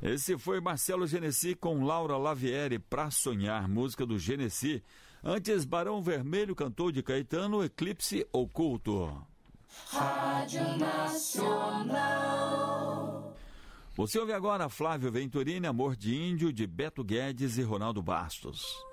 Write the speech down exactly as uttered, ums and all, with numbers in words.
Esse foi Marcelo Genesi com Laura Lavieri, Pra Sonhar, música do Genesi. Antes, Barão Vermelho cantou de Caetano, Eclipse Oculto. Rádio Nacional. Você ouve agora Flávio Venturini, Amor de Índio, de Beto Guedes e Ronaldo Bastos.